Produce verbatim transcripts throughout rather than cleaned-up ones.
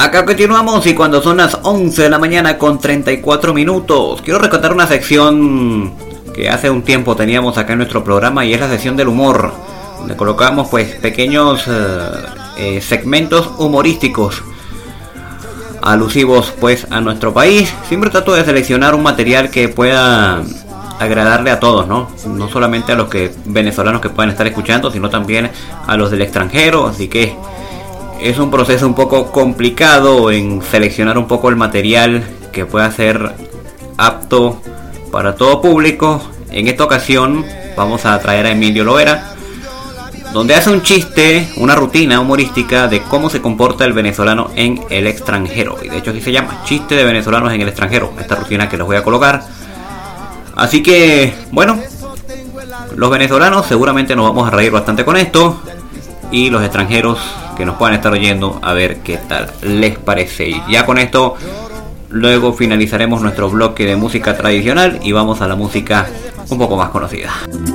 Acá continuamos y cuando son las once de la mañana con treinta y cuatro minutos, quiero rescatar una sección que hace un tiempo teníamos acá en nuestro programa y es la sección del humor, donde colocamos pues pequeños eh, eh, segmentos humorísticos alusivos pues a nuestro país. Siempre trato de seleccionar un material que pueda agradarle a todos, ¿no? No solamente a los que venezolanos que puedan estar escuchando, sino también a los del extranjero, así que es un proceso un poco complicado en seleccionar un poco el material que pueda ser apto para todo público. En esta ocasión vamos a traer a Emilio Loera, donde hace un chiste, una rutina humorística de cómo se comporta el venezolano en el extranjero. Y de hecho así se llama, chiste de venezolanos en el extranjero, esta rutina que les voy a colocar. Así que, bueno, los venezolanos seguramente nos vamos a reír bastante con esto. Y los extranjeros que nos puedan estar oyendo, a ver qué tal les parece. Y ya con esto, luego finalizaremos nuestro bloque de música tradicional y vamos a la música un poco más conocida.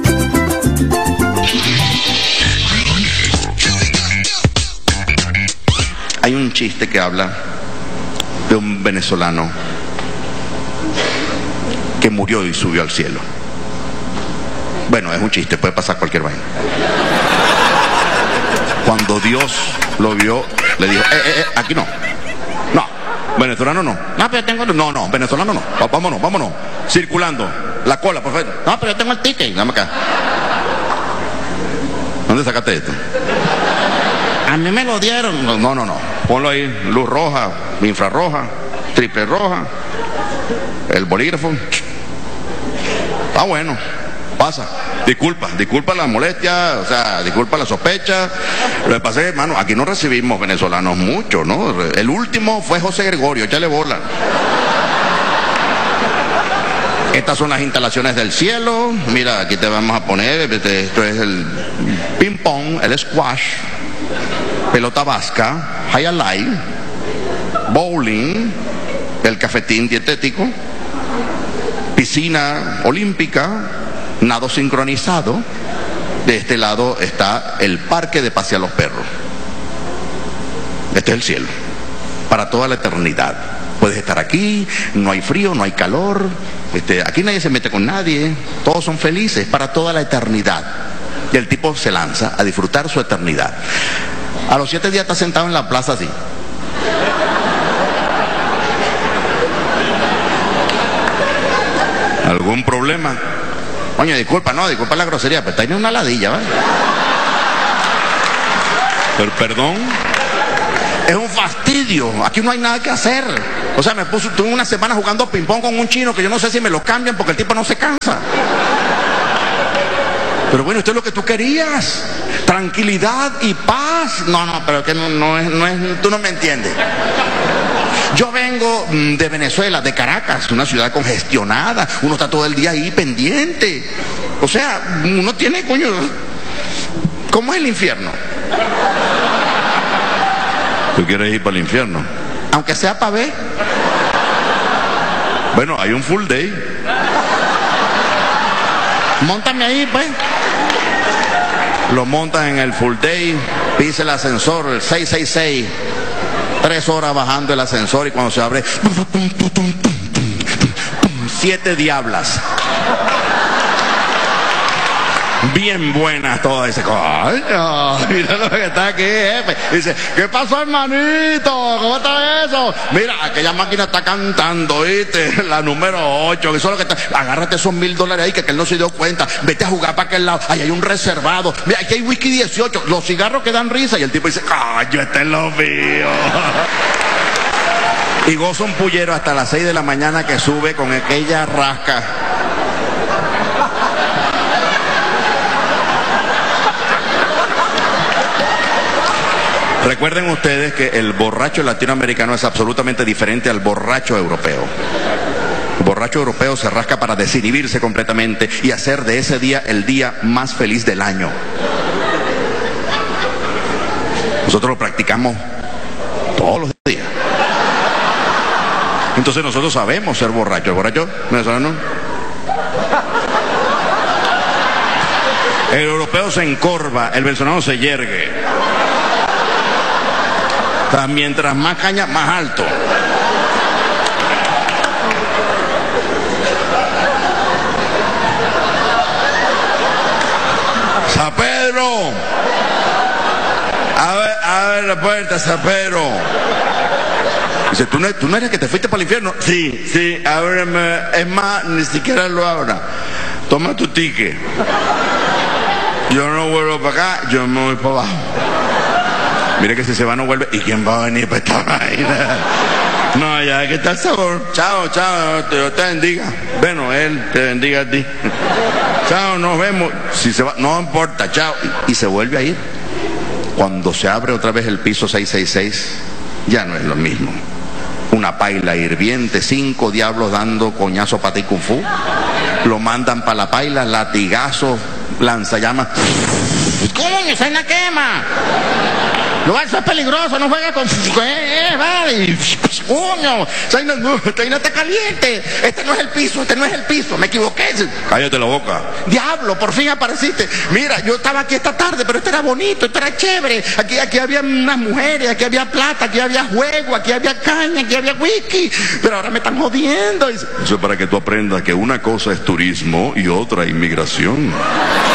Hay un chiste que habla de un venezolano que murió y subió al cielo. Bueno, es un chiste, puede pasar cualquier vaina. Cuando Dios lo vio, le dijo, eh, eh, eh, aquí no. No, venezolano no. No, pero yo tengo... No, no, venezolano no. Va, vámonos, vámonos. Circulando. La cola, por favor. No, pero yo tengo el ticket. Dame acá. ¿Dónde sacaste esto? A mí me lo dieron. No, no, no, no. Ponlo ahí. Luz roja, infrarroja, triple roja. El bolígrafo. Está bueno. Pasa. Disculpa, disculpa la molestia, o sea, disculpa la sospecha. Lo que pasa es que, hermano, aquí no recibimos venezolanos mucho, ¿no? El último fue José Gregorio, échale bola. Estas son las instalaciones del cielo. Mira, aquí te vamos a poner, esto es el ping pong, el squash, pelota vasca, highlight, bowling, el cafetín dietético, piscina olímpica, nado sincronizado. De este lado está el parque de pasear los perros. Este es el cielo para toda la eternidad. Puedes estar aquí, no hay frío, no hay calor, este, aquí nadie se mete con nadie, todos son felices para toda la eternidad. Y el tipo se lanza a disfrutar su eternidad. A los siete días está sentado en la plaza así. ¿Algún problema? Coño, disculpa, no, disculpa la grosería, pero está en una ladilla, ¿vale? Pero perdón. Es un fastidio, aquí no hay nada que hacer. O sea, me puse, tuve una semana jugando ping pong con un chino que yo no sé si me lo cambian porque el tipo no se cansa. Pero bueno, esto es lo que tú querías. Tranquilidad y paz. No, no, pero que no, no, es, no es, tú no me entiendes. Yo vengo de Venezuela, de Caracas, una ciudad congestionada. Uno está todo el día ahí pendiente. O sea, uno tiene, coño, ¿cómo es el infierno? ¿Tú quieres ir para el infierno? Aunque sea para ver. Bueno, hay un full day. Móntame ahí, pues. Lo montan en el full day, pisa el ascensor, el seiscientos sesenta y seis. Tres horas bajando el ascensor y cuando se abre, siete diablas. Bien buenas todas. Dice, coño, mira lo que está aquí, jefe. Dice, ¿qué pasó, hermanito? ¿Cómo está eso? Mira, aquella máquina está cantando, ¿viste? La número ocho. Eso es lo que está. Agárrate esos mil dólares ahí que, que él no se dio cuenta. Vete a jugar para aquel lado. Ahí hay un reservado. Mira, aquí hay whisky dieciocho. Los cigarros que dan risa. Y el tipo dice, coño, este es lo mío. Y goza un pullero hasta las seis de la mañana que sube con aquella rasca. Recuerden ustedes que el borracho latinoamericano es absolutamente diferente al borracho europeo. El borracho europeo se rasca para desinhibirse completamente y hacer de ese día el día más feliz del año. Nosotros lo practicamos todos los días. Entonces nosotros sabemos ser borrachos. ¿El borracho venezolano? El europeo se encorva, el venezolano se yergue. O sea, mientras más caña, más alto. San Pedro. A ver, a ver la puerta, San Pedro. Dice, ¿tú no, ¿tú no eres que te fuiste para el infierno? Sí, sí, ábreme. Es más, ni siquiera lo abra. Toma tu ticket. Yo no vuelvo para acá, yo me voy para abajo. Mire que si se va no vuelve. ¿Y quién va a venir para esta vaina? No, ya, ¿qué tal sabor? Chao, chao, Dios te bendiga. Bueno, él te bendiga a ti. Chao, nos vemos. Si se va, no importa, chao. Y, y se vuelve a ir. Cuando se abre otra vez el piso seiscientos sesenta y seis, ya no es lo mismo. Una paila hirviente, cinco diablos dando coñazo para ti kung fu. Lo mandan para la paila, latigazo, lanzallamas. ¿Cómo mi cena quema? Lo eso es peligroso, no juega con... Eh, vale. Coño, esta no está caliente. Este no es el piso, este no es el piso. Me equivoqué. Cállate la boca. Diablo, por fin apareciste. Mira, yo estaba aquí esta tarde, pero esto era bonito, esto era chévere. Aquí, aquí había unas mujeres, aquí había plata, aquí había juego, aquí había caña, aquí había whisky. Pero ahora me están jodiendo. Eso es para que tú aprendas que una cosa es turismo y otra inmigración.